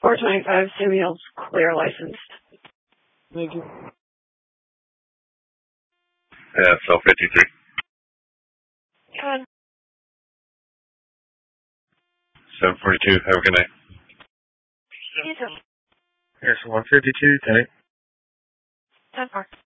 425 Samuel's clear licensed. Thank you. Yeah, cell 53. Come on. 742, have a good night. You too. Here's 152, 10. 10-4.